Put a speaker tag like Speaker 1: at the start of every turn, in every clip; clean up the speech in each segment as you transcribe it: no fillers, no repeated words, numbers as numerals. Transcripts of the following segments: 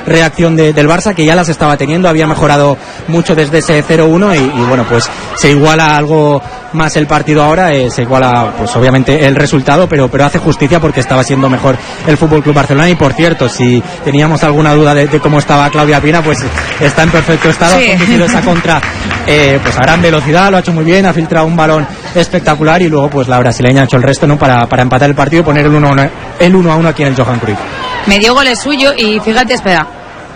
Speaker 1: reacción del Barça, que ya las estaba teniendo, había mejorado mucho desde ese 0-1 y bueno, pues se iguala algo más el partido ahora, se iguala pues obviamente el resultado, pero hace justicia porque estaba siendo mejor el FC Barcelona. Y por cierto, si teníamos alguna duda de cómo estaba Claudia Pina, pues está en perfecto estado, sí. Ha conducido esa contra pues a gran velocidad, lo ha hecho muy bien, ha filtrado un balón espectacular y luego pues la brasileña ha hecho el resto, ¿no? para empatar el partido y poner el 1-1 aquí en el Johan Cruyff.
Speaker 2: Medio gol es suyo y fíjate, espera.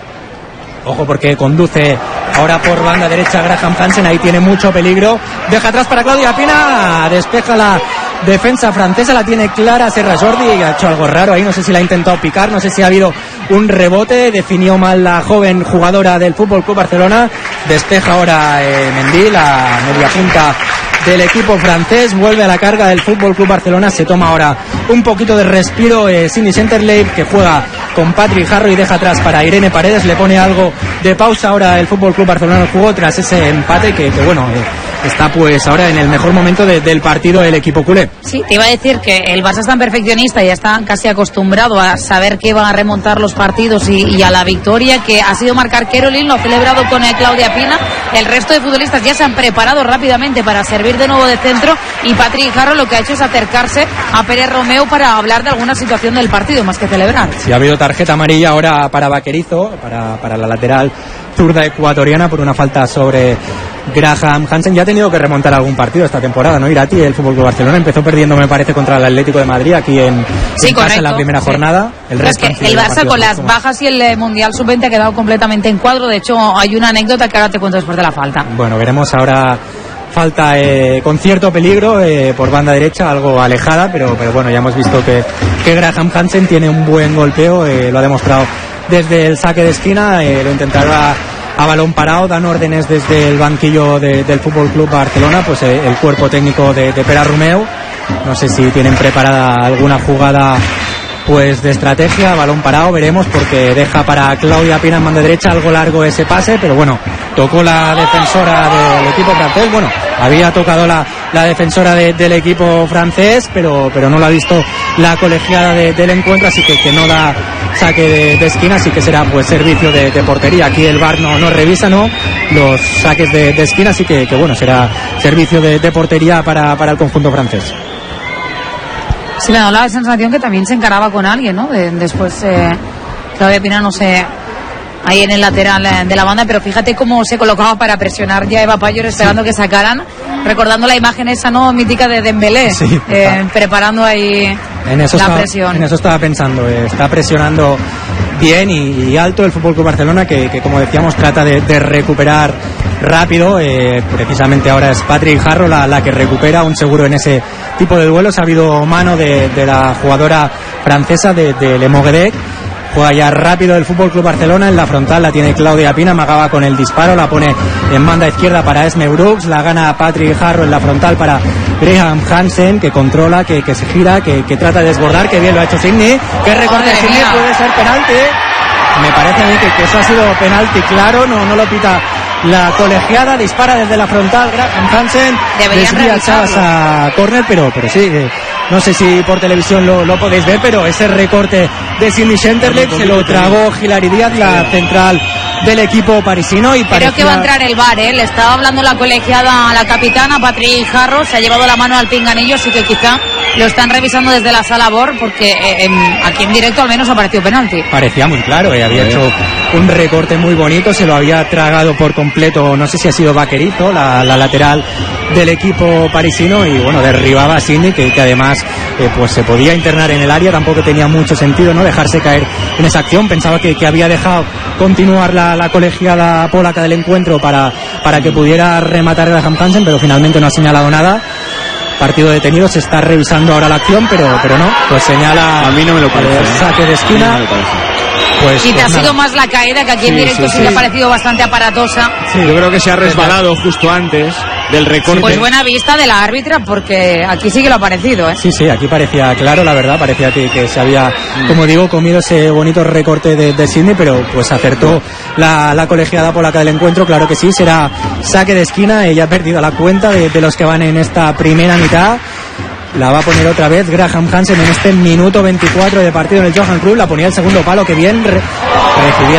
Speaker 1: Ojo porque conduce ahora por banda derecha Graham Hansen, ahí tiene mucho peligro, deja atrás para Claudia Pina, despeja la defensa francesa, la tiene clara Serra Jordi, ha hecho algo raro ahí, no sé si la ha intentado picar, no sé si ha habido un rebote, definió mal la joven jugadora del FC Barcelona, despeja ahora Mendy, la media punta del equipo francés, vuelve a la carga del FC Barcelona, se toma ahora un poquito de respiro Cindy Centerley, que juega con Patrick Harro y deja atrás para Irene Paredes, le pone algo de pausa ahora el FC Barcelona, el juego tras ese empate que bueno, está pues ahora en el mejor momento del partido el equipo culé.
Speaker 2: Sí, te iba a decir que el Barça es tan perfeccionista y ya está casi acostumbrado a saber que van a remontar los partidos y a la victoria, que ha sido marcar Caroline, lo ha celebrado con Claudia Pina, el resto de futbolistas ya se han preparado rápidamente para servir de nuevo de centro y Patrick Harro lo que ha hecho es acercarse a Pérez Romeu para hablar de alguna situación del partido, más que celebrar.
Speaker 1: Sí, ha habido tarjeta amarilla ahora para Vaquerizo, para la lateral zurda ecuatoriana por una falta sobre Graham Hansen. Ya ha tenido que remontar algún partido esta temporada, ¿no? Irati, el FC Barcelona empezó perdiendo, me parece, contra el Atlético de Madrid aquí en casa en la primera jornada. El
Speaker 2: Barça con las bajas y el Mundial Sub-20 ha quedado completamente en cuadro. De hecho, hay una anécdota que ahora te cuento después de la falta.
Speaker 1: Bueno, veremos ahora falta con cierto peligro por banda derecha, algo alejada, pero bueno, ya hemos visto que Graham Hansen tiene un buen golpeo, lo ha demostrado desde el saque de esquina, lo intentará a balón parado, dan órdenes desde el banquillo del FC Barcelona, pues el cuerpo técnico de Pere Romeu, no sé si tienen preparada alguna jugada pues de estrategia, balón parado, veremos, porque deja para Claudia Pina en banda derecha, algo largo ese pase, pero bueno, tocó la defensora del equipo francés, bueno, había tocado la defensora del equipo francés, pero no lo ha visto la colegiada del encuentro, así que no da saque de esquina, así que será pues servicio de portería. Aquí el VAR no revisa, ¿no?, los saques de esquina, así que bueno, será servicio de portería para el conjunto francés.
Speaker 2: Sí, me da la sensación que también se encaraba con alguien, ¿no? Después Claudia Pina, no sé, ahí en el lateral de la banda, pero fíjate cómo se colocaba para presionar ya Eva Payor, esperando que sacaran, recordando la imagen esa, ¿no?, mítica de Dembélé, sí, preparando ahí presión.
Speaker 1: En eso estaba pensando, está presionando bien y alto el FC Barcelona, que como decíamos trata de recuperar rápido, precisamente ahora es Patrick Harro la que recupera un seguro en ese tipo de duelos. Ha habido mano de la jugadora francesa de Le Moguedec. Juega ya rápido el FC Barcelona, en la frontal la tiene Claudia Pina, amagaba con el disparo, la pone en banda izquierda para Esme Brooks, la gana Patrick Harro en la frontal para Graham Hansen, que controla, que se gira, que trata de desbordar, que bien lo ha hecho Sidney, que recorte de Sidney, puede ser penalti. Me parece a mí que eso ha sido penalti claro, no lo pita la colegiada, dispara desde la frontal Graham Hansen, desvía Chas a córner, pero sí, no sé si por televisión lo podéis ver, pero ese recorte de Cindy Centerley se lo tragó Hilary Díaz, la central del equipo parisino, y
Speaker 2: creo que va a entrar el VAR, le estaba hablando la colegiada a la capitana Patrick Harro, se ha llevado la mano al pinganillo, así que quizá lo están revisando desde la sala VAR, porque aquí en directo al menos ha parecido penalti.
Speaker 1: Parecía muy claro, había hecho un recorte muy bonito, se lo había tragado por completo, no sé si ha sido Vaquerizo, la lateral del equipo parisino, y bueno, derribaba a Sidney, que además pues se podía internar en el área, tampoco tenía mucho sentido, ¿no?, dejarse caer en esa acción. Pensaba que había dejado continuar la colegiada polaca del encuentro para que pudiera rematar a Graham Hansen, pero finalmente no ha señalado nada. Partido detenido, se está revisando ahora la acción, pero no, pues señala,
Speaker 3: a mí no me lo parece,
Speaker 1: saque de esquina.
Speaker 2: Pues ha sido más la caída, que aquí en directo sí le ha parecido bastante aparatosa.
Speaker 3: Sí, yo creo que se ha resbalado justo antes del recorte.
Speaker 2: Pues buena vista de la árbitra, porque aquí sí que lo ha parecido, ¿eh?
Speaker 1: Sí, aquí parecía claro, la verdad, parecía que se había, como digo, comido ese bonito recorte de Sidney, pero pues acertó la colegiada polaca del encuentro, claro que sí, será saque de esquina. Ella ha perdido la cuenta de los que van en esta primera mitad. La va a poner otra vez Graham Hansen en este minuto 24 de partido en el Johan Cruyff, la ponía el segundo palo, que bien recibía